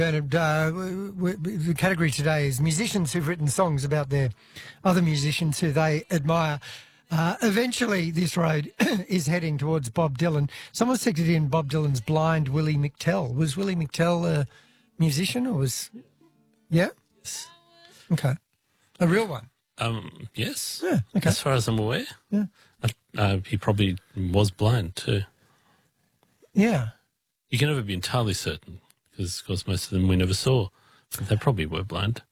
Bernard, the category today is musicians who've written songs about their other musicians who they admire. Eventually, this road is heading towards Bob Dylan. Someone texted in Bob Dylan's Blind Willie McTell. Was Willie McTell a musician or was... Yeah? Yes. Okay. A real one? Yes. Yeah, okay. As far as I'm aware. Yeah. He probably was blind too. Yeah. You can never be entirely certain because, of course, most of them we never saw. But they probably were blind.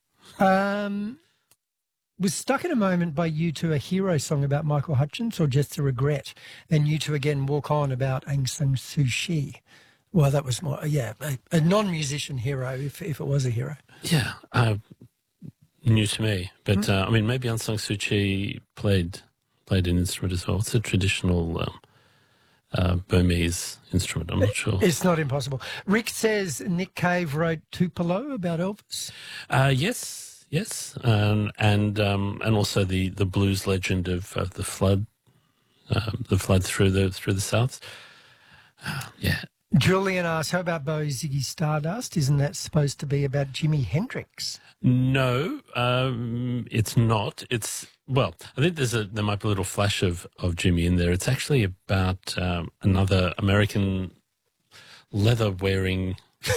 Was Stuck in a Moment by U2 a hero song about Michael Hutchence or just a regret? And U2 again Walk On about Aung San Suu Kyi. Well, that was more, a non-musician hero if it was a hero. Yeah, new to me. But, I mean, maybe Aung San Suu Kyi played an instrument as well. It's a traditional Burmese instrument. I'm not sure. It's not impossible. Rick says Nick Cave wrote Tupelo about Elvis. Yes, and also the blues legend of the flood through the South. Yeah. Julian asks, how about Bowie Ziggy Stardust? Isn't that supposed to be about Jimi Hendrix? No, it's not. Well, I think there might be a little flash of Jimmy in there. It's actually about another American leather-wearing...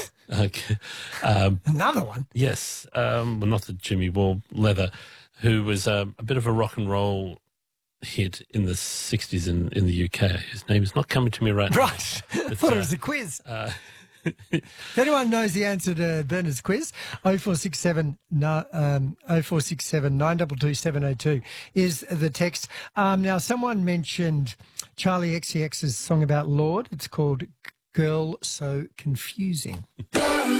Another one? Yes. Well, not that Jimmy wore leather, who was a bit of a rock and roll hit in the 60s in the UK. His name is not coming to me right now. Right. I thought it was a quiz. If anyone knows the answer to Bernard's quiz, 0467 922 702 is the text. Now, someone mentioned Charlie XCX's song about Lord. It's called Girl So Confusing.